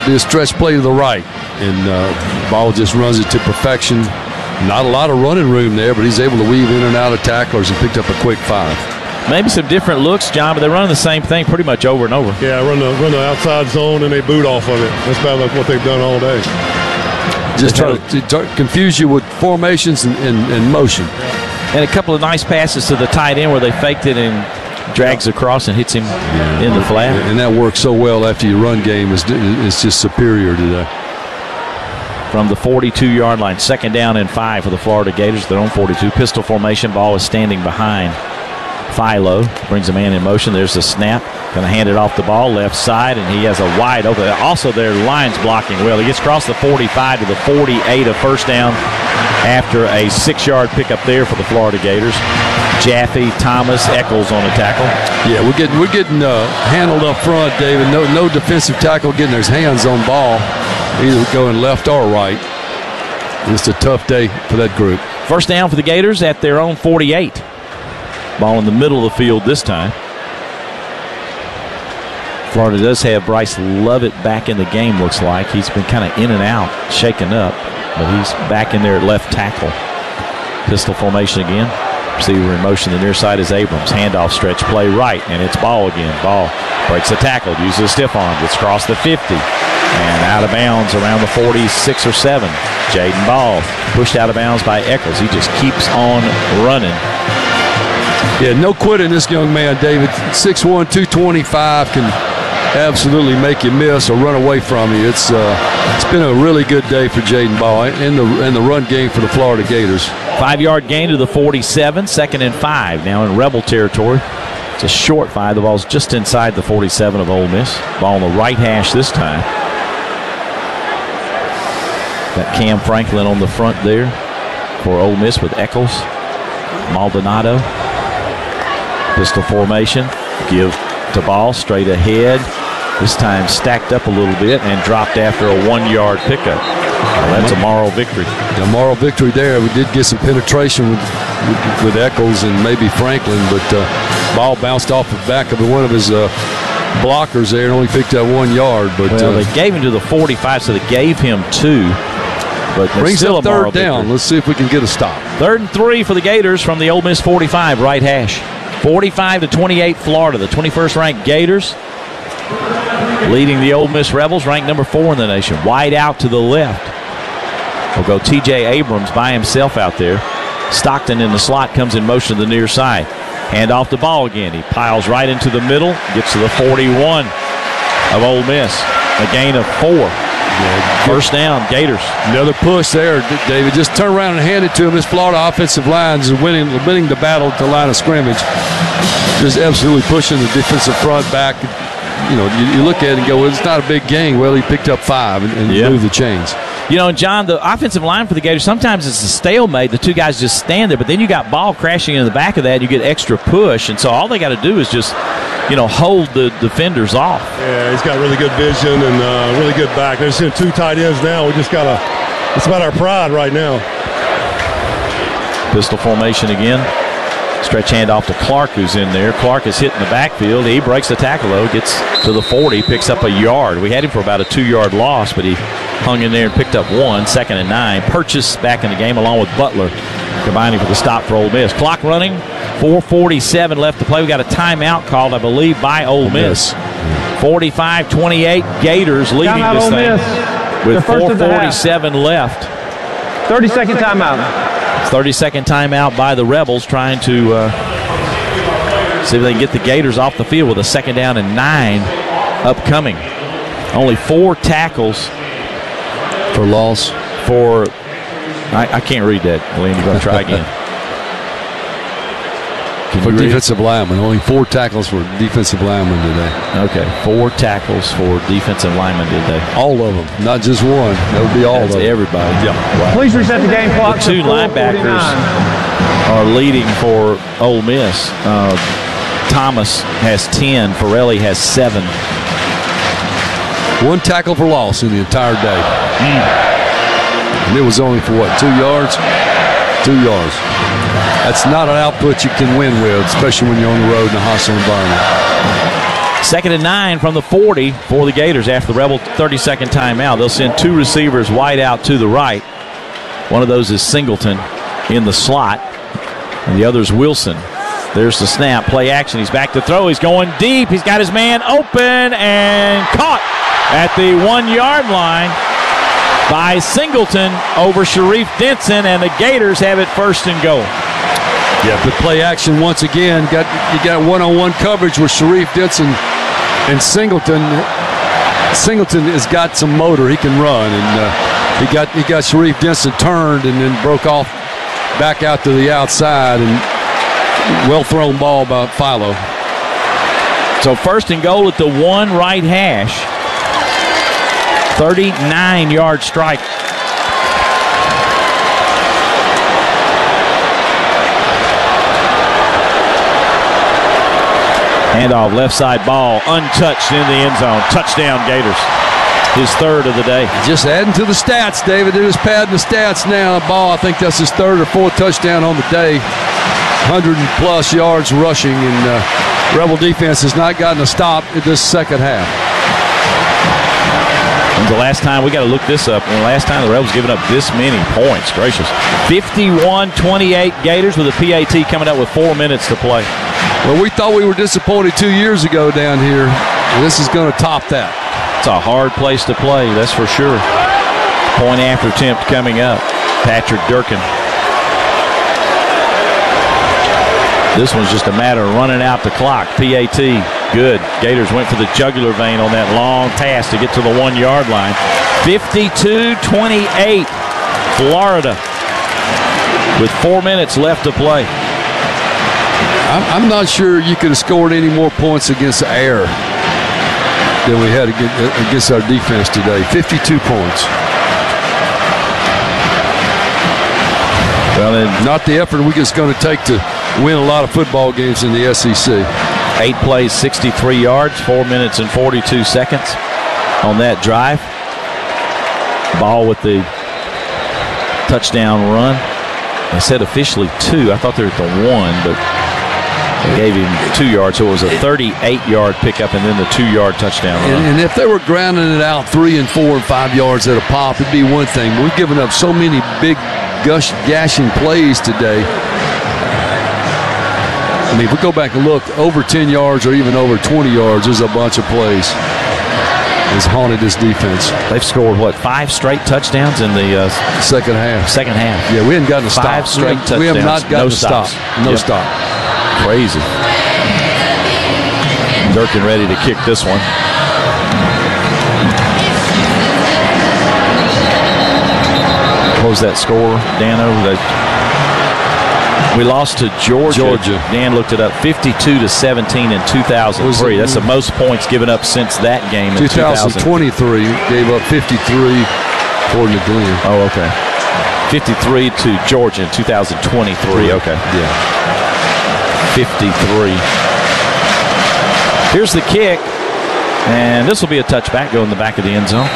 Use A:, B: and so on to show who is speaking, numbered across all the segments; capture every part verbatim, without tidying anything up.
A: Be a stretch play to the right, and uh, ball just runs it to perfection. Not a lot of running room there, but he's able to weave in and out of tacklers and picked up a quick five.
B: Maybe some different looks, John, but they're running the same thing pretty much over and over.
C: Yeah, run the run the outside zone and they boot off of it. That's about like what they've done all day.
A: Just try to, to confuse you with formations and, and, and motion.
B: And a couple of nice passes to the tight end where they faked it and drags across and hits him yeah. in the flat.
A: And that works so well after your run game is is just superior today.
B: From the forty-two-yard line, second down and five for the Florida Gators. Their own forty-two. Pistol formation. Ball is standing behind Philo. Brings a man in motion. There's the snap. Going to hand it off the ball left side, and he has a wide open. Also, their line's blocking well. He gets across the forty-five to the forty-eight, a first down after a six-yard pickup there for the Florida Gators. Jaffe, Thomas, Eccles on a tackle.
A: Yeah, we're getting we're getting uh, handled up front, David. No no defensive tackle getting their hands on ball, either going left or right. It's a tough day for that group.
B: First down for the Gators at their own forty-eight. Ball in the middle of the field this time. Florida does have Bryce Lovett back in the game, looks like. He's been kind of in and out, shaken up, but he's back in there at left tackle. Pistol formation again. Receiver in motion. The near side is Abrams. Handoff stretch play right, and it's Ball again. Ball breaks the tackle, uses a stiff arm, gets across the fifty, and out of bounds around the forty-six or seven. Jaden Ball pushed out of bounds by Eccles. He just keeps on running.
A: Yeah, no quit in this young man, David. six one, two twenty-five can absolutely make you miss or run away from you. It's uh, it's been a really good day for Jaden Ball in the in the run game for the Florida Gators.
B: Five-yard gain to the forty-seven, second and five now in Rebel territory. It's a short five. The ball's just inside the forty-seven of Ole Miss. Ball on the right hash this time. Got Cam Franklin on the front there for Ole Miss with Eccles, Maldonado. Pistol formation. Give to Ball straight ahead. This time stacked up a little bit and dropped after a one-yard pickup. Well, that's a moral victory.
A: A moral victory there. We did get some penetration with, with, with Eccles and maybe Franklin, but uh, Ball bounced off the back of one of his uh, blockers there and only picked up one yard. But
B: well,
A: uh,
B: they gave him to the forty-five, so they gave him two. But
A: brings
B: still
A: up
B: a
A: third down.
B: Victory.
A: Let's see if we can get a stop.
B: Third and three for the Gators from the Ole Miss forty-five, right hash. forty-five to twenty-eight, Florida. The twenty-first ranked Gators leading the Ole Miss Rebels, ranked number four in the nation. Wide out to the left. We'll go T J Abrams by himself out there. Stockton in the slot comes in motion to the near side. Hand off the ball again. He piles right into the middle. Gets to the forty-one of Ole Miss. A gain of four. Yeah, first down, Gators.
A: Another push there, David. Just turn around and hand it to him. This Florida offensive line is winning, winning the battle at the line of scrimmage. Just absolutely pushing the defensive front back. You know, you, you look at it and go, well, it's not a big gain. Well, he picked up five and, and yeah. moved the chains.
B: You know, John, the offensive line for the Gators, sometimes it's a stalemate. The two guys just stand there, but then you got Ball crashing in the back of that, and you get extra push. And so all they got to do is just, you know, hold the defenders off.
C: Yeah, he's got really good vision and uh, really good back. There's two tight ends now. We just got to – it's about our pride right now.
B: Pistol formation again. Stretch hand off to Clark, who's in there. Clark is hit in the backfield. He breaks the tackle, though, gets to the forty, picks up a yard. We had him for about a two-yard loss, but he hung in there and picked up one, second and nine. Purchase back in the game along with Butler, combining for the stop for Ole Miss. Clock running, four forty-seven left to play. We got a timeout called, I believe, by Ole Miss. forty-five twenty-eight, Gators leading this thing with four forty-seven left.
D: thirty-second timeout.
B: thirty-second timeout by the Rebels, trying to uh, see if they can get the Gators off the field with a second down and nine upcoming. Only four tackles
A: for loss.
B: For I, I can't read that, Glenn. You're going to try again.
A: For defensive linemen, only four tackles for defensive linemen today.
B: Okay, four tackles for defensive linemen today.
A: All of them, not just one. That would be all
B: That's
A: of them.
B: everybody.
A: Yeah.
D: Wow. Please reset the game clock.
B: The two linebackers are leading for Ole Miss. Uh, Thomas has ten. Farrelly has seven.
A: One tackle for loss in the entire day.
B: Mm.
A: And it was only for what, two yards? Two yards. That's not an output you can win with, especially when you're on the road in a hostile environment.
B: Second and nine from the forty for the Gators after the Rebel thirty-second timeout. They'll send two receivers wide out to the right. One of those is Singleton in the slot, and the other is Wilson. There's the snap, play action. He's back to throw. He's going deep. He's got his man open and caught at the one-yard line by Singleton over Sharif Denson, and the Gators have it first and goal.
A: Yeah, but play action once again. Got you got one-on-one coverage with Sharif Denson and Singleton. Singleton has got some motor. He can run, and uh, he got he got Sharif Denson turned and then broke off back out to the outside, and well-thrown ball by Philo.
B: So first and goal at the one right hash. thirty-nine-yard strike. Handoff, left side ball, untouched in the end zone. Touchdown, Gators. His third of the day.
A: Just adding to the stats, David. They're just padding the stats now. Ball, I think that's his third or fourth touchdown on the day. one hundred plus yards rushing, and uh, Rebel defense has not gotten a stop in this second half.
B: When's the last time, we got to look this up, when the last time the Rebels given up this many points? Gracious. fifty-one twenty-eight Gators with a P A T coming up with four minutes to play.
A: Well, we thought we were disappointed two years ago down here. This is going to top that.
B: It's a hard place to play, that's for sure. Point after attempt coming up. Patrick Durkin. This one's just a matter of running out the clock. P A T, good. Gators went for the jugular vein on that long pass to get to the one-yard line. fifty-two twenty-eight, Florida, with four minutes left to play.
A: I'm not sure you could have scored any more points against the air than we had against our defense today. fifty-two points. Well, and not the effort we're just going to take to win a lot of football games in the S E C.
B: Eight plays, sixty-three yards, four minutes and forty-two seconds on that drive. Ball with the touchdown run. They said officially two. I thought they were at the one, but they gave him two yards, so it was a thirty-eight-yard pickup and then the two-yard touchdown run.
A: And, and if they were grounding it out three and four and five yards at a pop, it'd be one thing. But we've given up so many big gush, gashing plays today. I mean, if we go back and look, over ten yards or even over twenty yards, there's a bunch of plays. It's haunted this defense.
B: They've scored, what, five straight touchdowns in the uh,
A: second half.
B: Second half.
A: Yeah, we haven't gotten a stop.
B: Five straight
A: we,
B: touchdowns.
A: We have not gotten
B: no
A: a stop. No
B: yep.
A: stop.
B: Crazy. Durkin ready to kick this one. What was that score, Dano? That we lost to Georgia.
A: Georgia.
B: Dan looked it up. fifty-two to seventeen in two thousand three. That's the most points given up since that game in
A: twenty twenty-three. Gave up fifty-three according to Glenn.
B: Oh, okay. fifty-three to Georgia in two thousand twenty-three. Okay.
A: Yeah.
B: fifty-three. Here's the kick, and this will be a touchback. Go in the back of the end zone.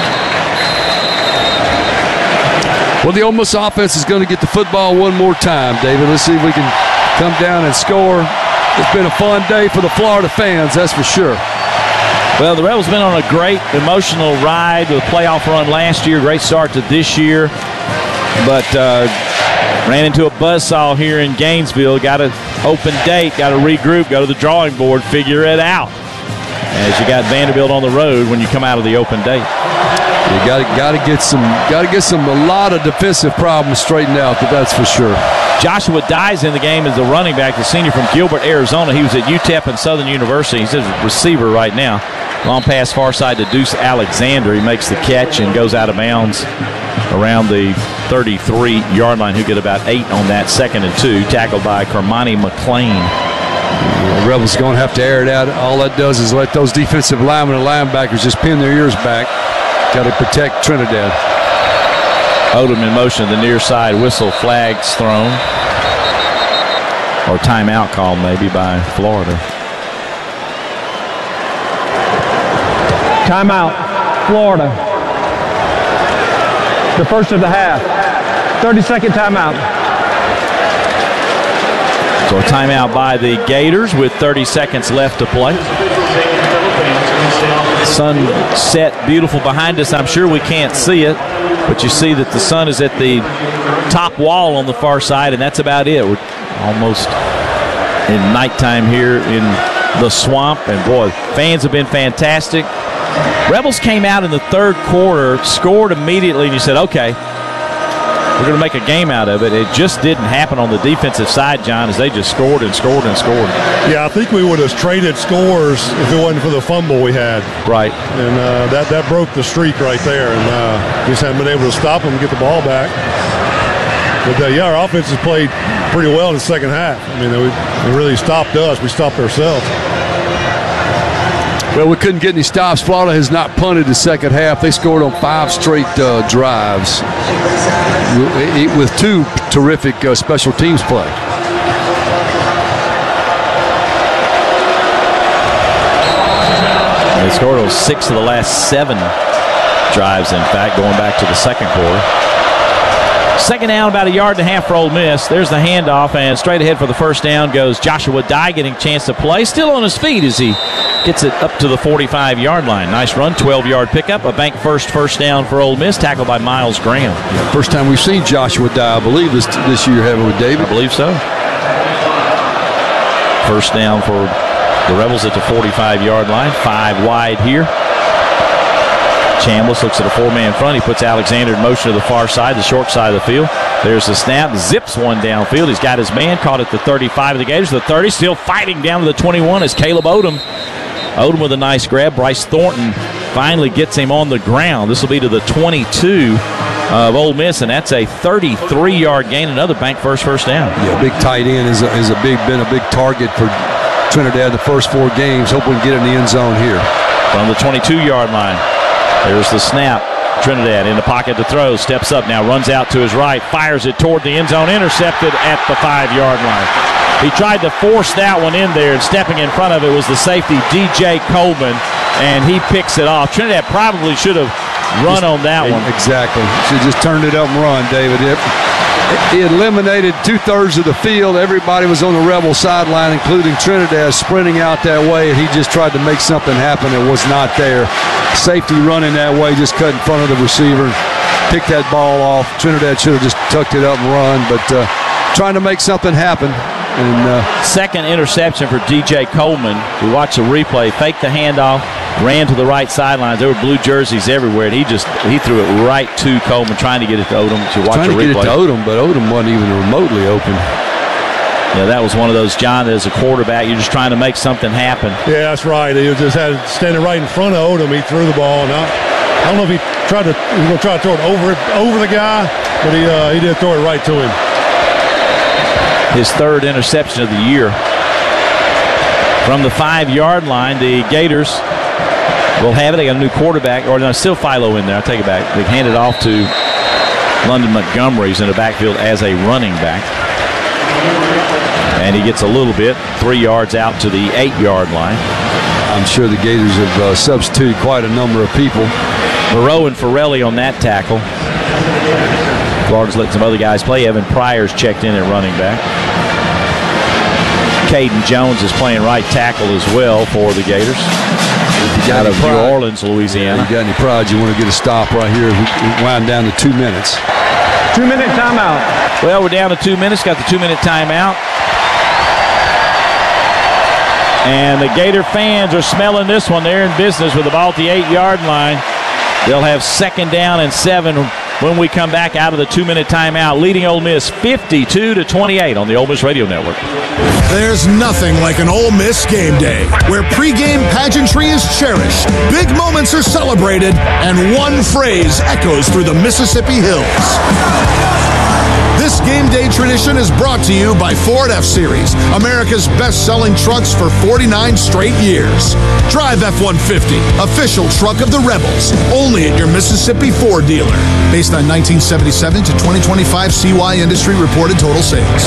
A: Well, the Ole Miss offense is going to get the football one more time, David. Let's see if we can come down and score. It's been a fun day for the Florida fans, that's for sure.
B: Well, the Rebels been on a great emotional ride with a playoff run last year. Great start to this year. But uh, ran into a buzzsaw here in Gainesville. Got an open date, got to regroup, go to the drawing board, figure it out. As you got Vanderbilt on the road when you come out of the open date.
A: You got to got to get some got to get some a lot of defensive problems straightened out. That's for sure.
B: Joshua Dye's in the game as the running back, the senior from Gilbert, Arizona. He was at U T E P and Southern University. He's a receiver right now. Long pass far side to Deuce Alexander. He makes the catch and goes out of bounds around the thirty-three-yard line. He'll get about eight on that second and two. Tackled by Kermani McLean.
A: The Rebels are going to have to air it out. All that does is let those defensive linemen and linebackers just pin their ears back. Got to protect Trinidad.
B: Odom in motion to the near side. Whistle, flags thrown. Or timeout call maybe by Florida.
D: Timeout, Florida. The first of the half. thirty-second timeout.
B: So a timeout by the Gators with thirty seconds left to play. sun set beautiful behind us. I'm sure we can't see it, but you see that the sun is at the top wall on the far side, and that's about it. We're almost in nighttime here in the swamp, and boy, fans have been fantastic. Rebels came out in the third quarter, scored immediately, and you said, okay, we're going to make a game out of it. It just didn't happen on the defensive side, John, as they just scored and scored and scored.
C: Yeah, I think we would have traded scores if it wasn't for the fumble we had.
B: Right.
C: And uh, that, that broke the streak right there, and uh, just haven't been able to stop them and get the ball back. But, uh, yeah, our offense has played pretty well in the second half. I mean, they, they really stopped us. We stopped ourselves.
A: Well, we couldn't get any stops. Florida has not punted the second half. They scored on five straight uh, drives with two terrific uh, special teams play.
B: They scored on six of the last seven drives, in fact, going back to the second quarter. Second down, about a yard and a half for Ole Miss. There's the handoff, and straight ahead for the first down goes Joshua Dye, getting a chance to play. Still on his feet as he gets it up to the forty-five-yard line. Nice run, twelve-yard pickup. A bank first first down for Ole Miss, tackled by Miles Graham.
A: Yeah, first time we've seen Joshua Dye, I believe, this, this year, haven't we, David?
B: I believe so. First down for the Rebels at the forty-five-yard line. Five wide here. Chambliss looks at a four-man front. He puts Alexander in motion to the far side, the short side of the field. There's the snap. Zips one downfield. He's got his man caught at the thirty-five of the Gators. The thirty, still fighting down to the twenty-one is Caleb Odom. Odom with a nice grab. Bryce Thornton finally gets him on the ground. This will be to the twenty-two of Ole Miss, and that's a thirty-three-yard gain. Another bank first first down.
A: Yeah, big tight end is a, is a big been a big target for Trinidad the first four games. Hope we can get in the end zone here.
B: From the twenty-two-yard line. There's the snap. Trinidad in the pocket to throw. Steps up now, runs out to his right, fires it toward the end zone, intercepted at the five-yard line. He tried to force that one in there, and stepping in front of it was the safety, D J Coleman, and he picks it off. Trinidad probably should have run
A: just,
B: on that one.
A: Exactly. Should just turned it up and run, David. It, He eliminated two-thirds of the field. Everybody was on the Rebel sideline, including Trinidad, sprinting out that way, and he just tried to make something happen that was not there. Safety running that way, just cut in front of the receiver, picked that ball off. Trinidad should have just tucked it up and run, but uh, trying to make something happen. And uh,
B: second interception for D J Coleman. We watched the replay, faked the handoff, ran to the right sideline. There were blue jerseys everywhere, and he just he threw it right to Coleman, trying to get it to Odom. To watch
A: trying
B: the
A: to
B: replay.
A: get it to Odom, but Odom wasn't even remotely open.
B: Yeah, that was one of those, John, as a quarterback, you're just trying to make something happen.
C: Yeah, that's right. He just had it standing right in front of Odom. He threw the ball, and I, I don't know if he tried to he was going to try to throw it over it over the guy, but he uh, he did throw it right to him.
B: His third interception of the year. From the five-yard line, the Gators will have it. They got a new quarterback, or no, still Philo in there. I'll take it back. They hand it off to London Montgomery's in the backfield as a running back. And he gets a little bit, three yards out to the eight-yard line.
A: I'm sure the Gators have uh, substituted quite a number of people.
B: Moreau and Forelli on that tackle. Florida's letting some other guys play. Evan Pryor's checked in at running back. Caden Jones is playing right tackle as well for the Gators. Out of New Orleans, Louisiana.
A: If you got any pride, you want to get a stop right here. We wind down to two minutes.
D: Two-minute timeout.
B: Well, we're down to two minutes. Got the two-minute timeout. And the Gator fans are smelling this one. They're in business with the ball at the eight-yard line. They'll have second down and seven when we come back out of the two-minute timeout, leading Ole Miss fifty-two to twenty-eight on the Ole Miss Radio Network.
E: There's nothing like an Ole Miss game day, where pregame pageantry is cherished, big moments are celebrated, and one phrase echoes through the Mississippi hills. This game day tradition is brought to you by Ford F-Series, America's best-selling trucks for forty-nine straight years. Drive F one fifty, official truck of the Rebels, only at your Mississippi Ford dealer. Based on nineteen seventy-seven to twenty twenty-five C Y industry reported total sales.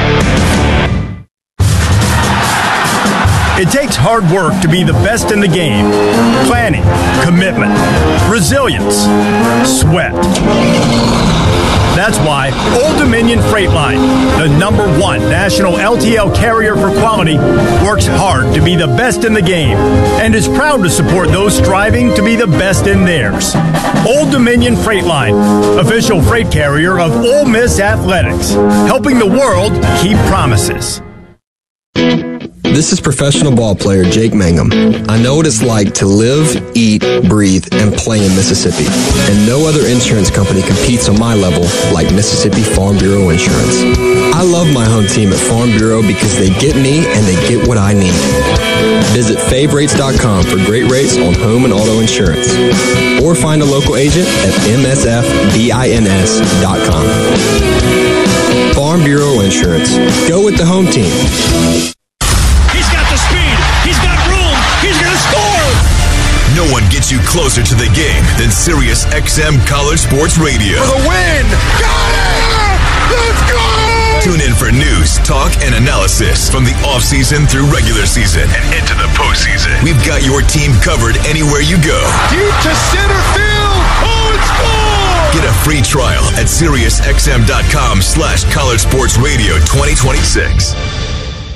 F: It takes hard work to be the best in the game. Planning, commitment, resilience, sweat. That's why Old Dominion Freight Line, the number one national L T L carrier for quality, works hard to be the best in the game and is proud to support those striving to be the best in theirs. Old Dominion Freight Line, official freight carrier of Ole Miss Athletics, helping the world keep promises.
G: This is professional ball player Jake Mangum. I know what it's like to live, eat, breathe, and play in Mississippi. And no other insurance company competes on my level like Mississippi Farm Bureau Insurance. I love my home team at Farm Bureau because they get me and they get what I need. Visit fave rates dot com for great rates on home and auto insurance. Or find a local agent at m s f bins dot com. Farm Bureau Insurance. Go with the home team.
H: No one gets you closer to the game than Sirius X M College Sports Radio.
E: For the win! Got it! Let's go!
H: Tune in for news, talk, and analysis from the offseason through regular season and into the postseason. We've got your team covered anywhere you go.
E: Deep to center field! Oh, it's gone!
H: Get a free trial at SiriusXM.com slash College Sports Radio twenty twenty-six.